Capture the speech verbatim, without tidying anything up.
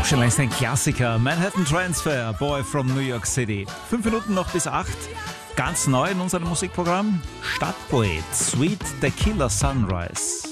Schon längst ein Klassiker. Manhattan Transfer, Boy from New York City. Fünf Minuten noch bis acht. Ganz neu in unserem Musikprogramm. Stadtpoet, Sweet Tequila Sunrise.